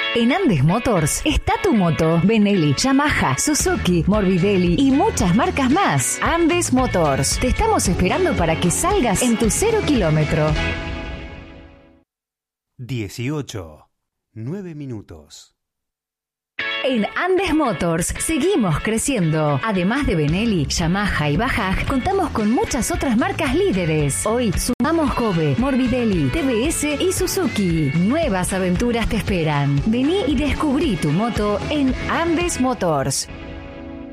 En Andes Motors está tu moto. Benelli, Yamaha, Suzuki, Morbidelli y muchas marcas más. Andes Motors. Te estamos esperando para que salgas en tu 0 kilómetro. 18:09. En Andes Motors seguimos creciendo. Además de Benelli, Yamaha y Bajaj, contamos con muchas otras marcas líderes. Hoy sumamos Kobe, Morbidelli, TBS y Suzuki. Nuevas aventuras te esperan. Vení y descubrí tu moto en Andes Motors.